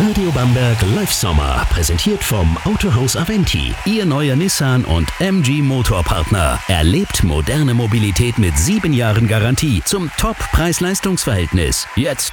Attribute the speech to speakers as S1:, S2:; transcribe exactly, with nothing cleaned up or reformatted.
S1: Radio Bamberg Live Sommer, präsentiert vom Autohaus Aventi, Ihr neuer Nissan und M G Motorpartner. Erlebt moderne Mobilität mit sieben Jahren Garantie zum Top-Preis-Leistungs-Verhältnis. Jetzt